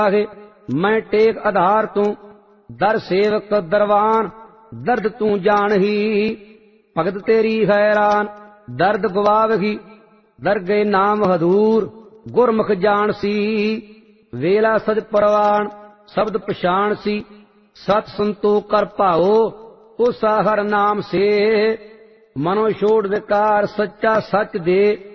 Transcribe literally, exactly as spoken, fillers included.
मैं टेक आधार तू दर सेवक दरवान, दर्द तू जान ही भगत तेरी हैरान। दर्द गवावही दर गए नाम हदूर, गुरमुख जान सी वेला सज परवान। शब्द पछाण सी सत संतोख कर भाओ, उसा हर नाम से मनो छोड़ विकार सच्चा सच दे।